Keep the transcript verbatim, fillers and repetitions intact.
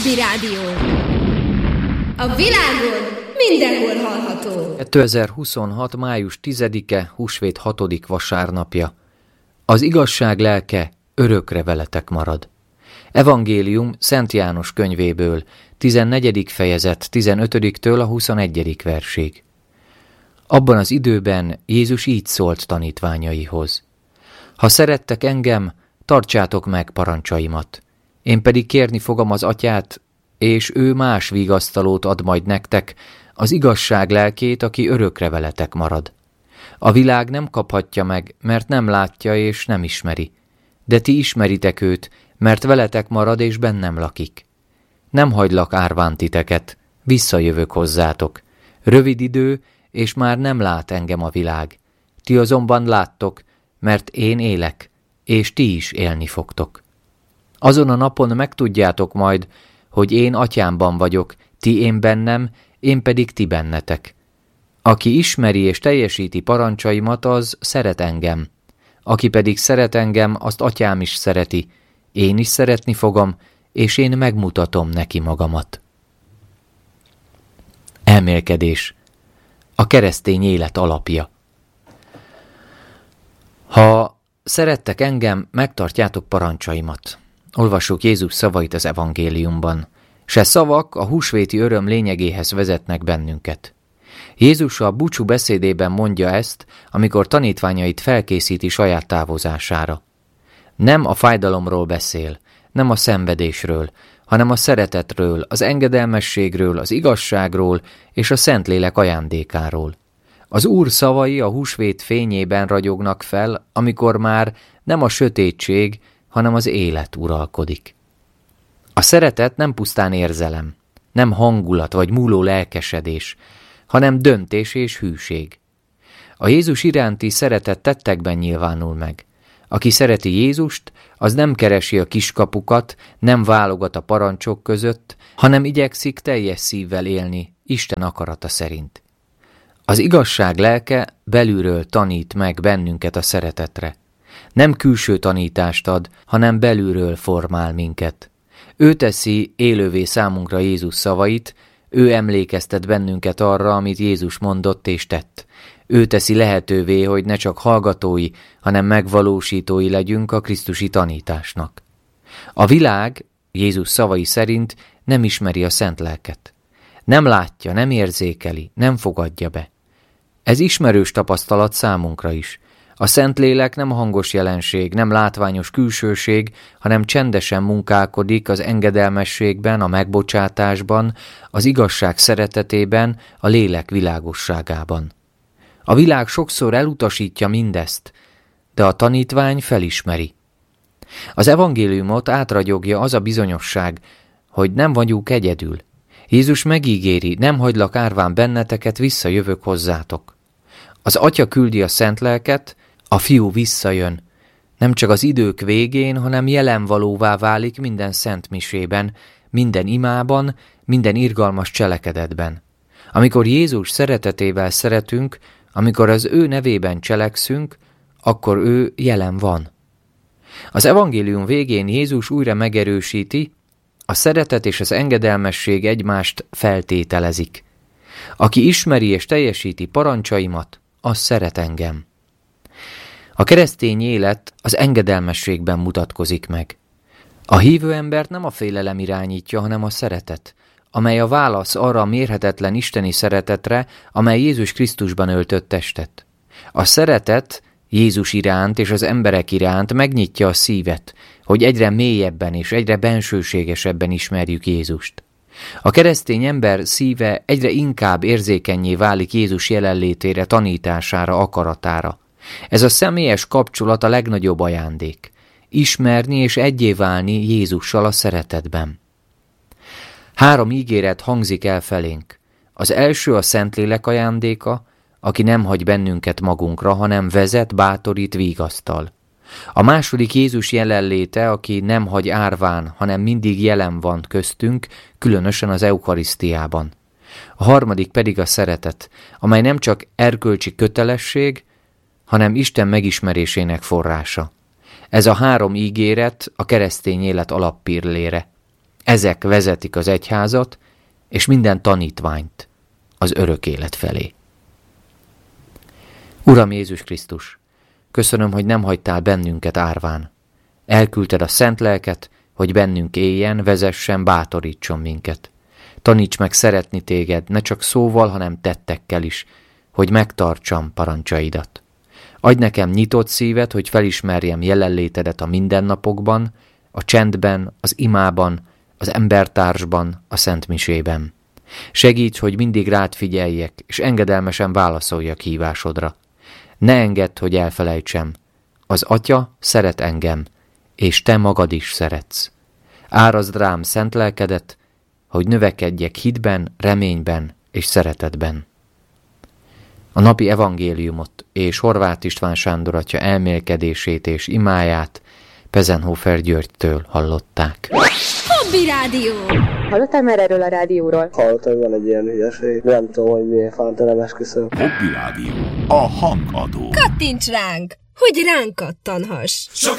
Happy Rádió. A világon mindenhol hallható. kétezer-huszonhat. május tizedike, húsvét hatodik vasárnapja. Az igazság lelke örökre veletek marad. Evangélium Szent János könyvéből, tizennegyedik fejezet, tizenötödiktől a huszonegyedik versig. Abban az időben Jézus így szólt tanítványaihoz. Ha szerettek engem, tartsátok meg parancsaimat. Én pedig kérni fogom az Atyát, és ő más vigasztalót ad majd nektek, az igazság lelkét, aki örökre veletek marad. A világ nem kaphatja meg, mert nem látja és nem ismeri. De ti ismeritek őt, mert veletek marad és bennem lakik. Nem hagylak árván titeket, visszajövök hozzátok. Rövid idő, és már nem lát engem a világ. Ti azonban láttok, mert én élek, és ti is élni fogtok. Azon a napon megtudjátok majd, hogy én Atyámban vagyok, ti én bennem, én pedig ti bennetek. Aki ismeri és teljesíti parancsaimat, az szeret engem. Aki pedig szeret engem, azt Atyám is szereti. Én is szeretni fogom, és én megmutatom neki magamat. Elmélkedés. A keresztény élet alapja. Ha szerettek engem, megtartjátok parancsaimat. Olvassuk Jézus szavait az evangéliumban. Se szavak a húsvéti öröm lényegéhez vezetnek bennünket. Jézus a búcsú beszédében mondja ezt, amikor tanítványait felkészíti saját távozására. Nem a fájdalomról beszél, nem a szenvedésről, hanem a szeretetről, az engedelmességről, az igazságról és a Szentlélek ajándékáról. Az Úr szavai a húsvét fényében ragyognak fel, amikor már nem a sötétség, hanem az élet uralkodik. A szeretet nem pusztán érzelem, nem hangulat vagy múló lelkesedés, hanem döntés és hűség. A Jézus iránti szeretet tettekben nyilvánul meg. Aki szereti Jézust, az nem keresi a kiskapukat, nem válogat a parancsok között, hanem igyekszik teljes szívvel élni Isten akarata szerint. Az igazság lelke belülről tanít meg bennünket a szeretetre. Nem külső tanítást ad, hanem belülről formál minket. Ő teszi élővé számunkra Jézus szavait, ő emlékeztet bennünket arra, amit Jézus mondott és tett. Ő teszi lehetővé, hogy ne csak hallgatói, hanem megvalósítói legyünk a krisztusi tanításnak. A világ, Jézus szavai szerint, nem ismeri a szent lelket. Nem látja, nem érzékeli, nem fogadja be. Ez ismerős tapasztalat számunkra is. A Szentlélek nem hangos jelenség, nem látványos külsőség, hanem csendesen munkálkodik az engedelmességben, a megbocsátásban, az igazság szeretetében, a lélek világosságában. A világ sokszor elutasítja mindezt, de a tanítvány felismeri. Az evangéliumot átragyogja az a bizonyosság, hogy nem vagyunk egyedül. Jézus megígéri, nem hagylak árván benneteket, visszajövök hozzátok. Az Atya küldi a Szentlelket, a Fiú visszajön. Nem csak az idők végén, hanem jelenvalóvá válik minden szentmisében, minden imában, minden irgalmas cselekedetben. Amikor Jézus szeretetével szeretünk, amikor az ő nevében cselekszünk, akkor ő jelen van. Az evangélium végén Jézus újra megerősíti, a szeretet és az engedelmesség egymást feltételezik. Aki ismeri és teljesíti parancsaimat, az szeret engem. A keresztény élet az engedelmességben mutatkozik meg. A hívő embert nem a félelem irányítja, hanem a szeretet, amely a válasz arra a mérhetetlen isteni szeretetre, amely Jézus Krisztusban öltött testet. A szeretet Jézus iránt és az emberek iránt megnyitja a szívet, hogy egyre mélyebben és egyre bensőségesebben ismerjük Jézust. A keresztény ember szíve egyre inkább érzékennyé válik Jézus jelenlétére, tanítására, akaratára. Ez a személyes kapcsolat a legnagyobb ajándék. Ismerni és egyé válni Jézussal a szeretetben. Három ígéret hangzik el felénk. Az első a Szentlélek ajándéka, aki nem hagy bennünket magunkra, hanem vezet, bátorít, vigasztal. A második Jézus jelenléte, aki nem hagy árván, hanem mindig jelen van köztünk, különösen az eukarisztiában. A harmadik pedig a szeretet, amely nem csak erkölcsi kötelesség, hanem Isten megismerésének forrása. Ez a három ígéret a keresztény élet alappillére. Ezek vezetik az egyházat és minden tanítványt az örök élet felé. Uram Jézus Krisztus, köszönöm, hogy nem hagytál bennünket árván. Elküldted a szent lelket, hogy bennünk éljen, vezessen, bátorítson minket. Taníts meg szeretni téged, ne csak szóval, hanem tettekkel is, hogy megtartsam parancsaidat. Adj nekem nyitott szívet, hogy felismerjem jelenlétedet a mindennapokban, a csendben, az imában, az embertársban, a szentmisében. Segíts, hogy mindig rád figyeljek, és engedelmesen válaszoljak hívásodra. Ne engedd, hogy elfelejtsem. Az Atya szeret engem, és te magad is szeretsz. Árazd rám szent lelkedet, hogy növekedjek hitben, reményben és szeretetben. A napi evangéliumot és Horváth István Sándor atya elmélkedését és imáját Pezenhofer Györgytől hallották. Hobby Rádió! Hallottál már erről a rádióról? Hallottam, van egy ilyen hülyeség. Nem tudom, hogy miért fánt, nem esküszöm. Hobby Rádió. A hangadó. Kattints ránk, hogy ránk kattanhass! Sok